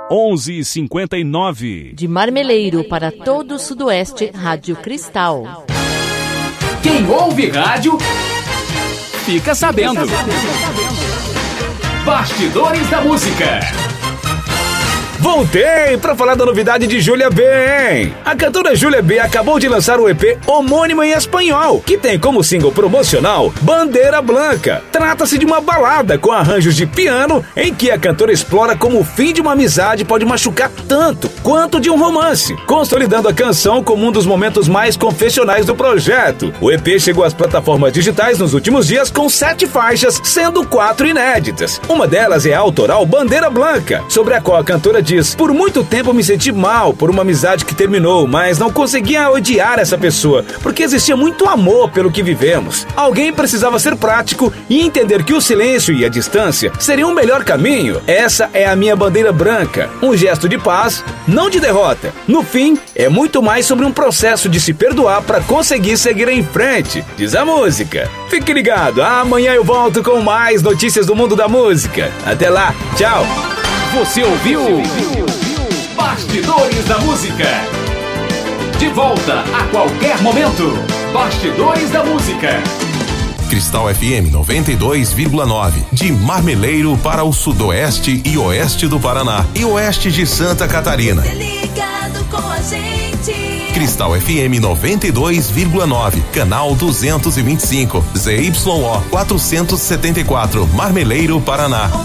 11h59. De Marmeleiro para todo o Sudoeste, Rádio Cristal. Quem ouve rádio, fica sabendo. Bastidores da Música. Voltei para falar da novidade de Júlia B. A cantora Júlia B acabou de lançar o EP homônimo em espanhol, que tem como single promocional Bandeira Blanca. Trata-se de uma balada com arranjos de piano em que a cantora explora como o fim de uma amizade pode machucar tanto quanto de um romance, consolidando a canção como um dos momentos mais confessionais do projeto. O EP chegou às plataformas digitais nos últimos dias com 7 faixas, sendo 4 inéditas. Uma delas é a autoral Bandeira Blanca, sobre a qual a cantora diz: por muito tempo me senti mal por uma amizade que terminou, mas não conseguia odiar essa pessoa, porque existia muito amor pelo que vivemos. Alguém precisava ser prático e entender que o silêncio e a distância seriam o melhor caminho. Essa é a minha bandeira branca, um gesto de paz, não de derrota. No fim, é muito mais sobre um processo de se perdoar para conseguir seguir em frente, diz a música. Fique ligado, amanhã eu volto com mais notícias do mundo da música. Até lá, tchau! Você ouviu Bastidores da Música. De volta a qualquer momento. Bastidores da Música. Cristal FM 92,9. De Marmeleiro para o Sudoeste e Oeste do Paraná e Oeste de Santa Catarina. Ligado com a gente. Cristal FM 92,9. Canal 225. ZYO 474. Marmeleiro, Paraná.